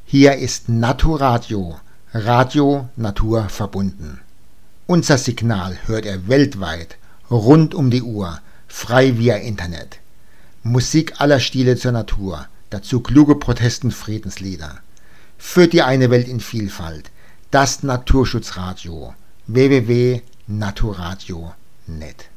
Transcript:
Hier ist Naturadio, Radio Natur verbunden. Unser Signal hört er weltweit, rund um die Uhr, frei via Internet. Musik aller Stile zur Natur, dazu kluge Protest- und Friedenslieder. Für die eine Welt in Vielfalt, das Naturschutzradio, www.naturadio.net.